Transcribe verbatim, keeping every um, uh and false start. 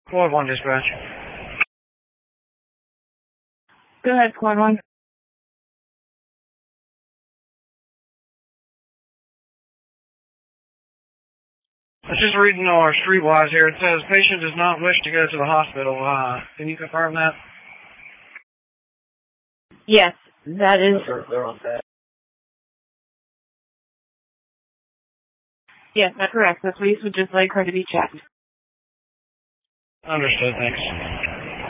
Squad one dispatch. Go ahead, Squad one. I was just reading our streetwise here. It says patient does not wish to go to the hospital. Uh, can you confirm that? Yes, that is. They're, they're on set. Yes, that's correct. The police would just like her to be checked. Understood, thanks.